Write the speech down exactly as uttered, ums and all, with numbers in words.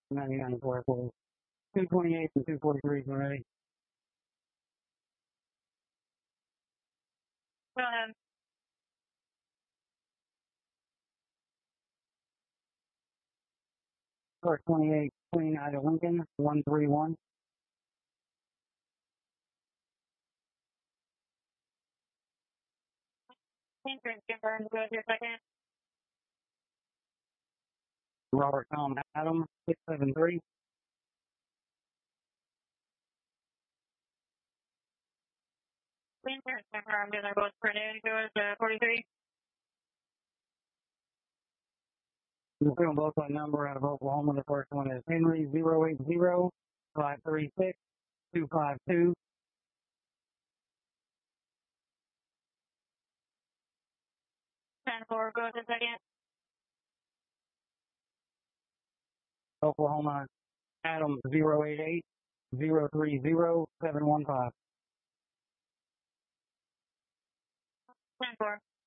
ninety-nine four four. two twenty-eight and two forty-three when ready. Go ahead. Start twenty-eight, twenty-nine to Lincoln, one three one. Insurance confirmed. Go to your second. Robert Tom Adam, six seven three. Insurance confirmed. And they're both printed. Go to forty-three. We're filling both by number out of Oklahoma. The first one is Henry zero eight zero five three six two five two. ten four. Go to second. Oklahoma Adam zero eight eight zero three zero seven one five. ten four.